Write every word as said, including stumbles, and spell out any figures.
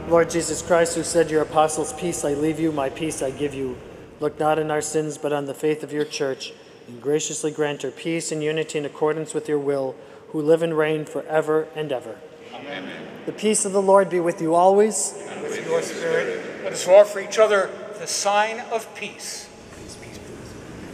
Lord Jesus Christ, who said to your apostles, peace I leave you, my peace I give you, look not on our sins, but on the faith of your church, and graciously grant her peace and unity in accordance with your will, who live and reign forever and ever. Amen. The peace of the Lord be with you always. And with your spirit, let us offer each other the sign of peace.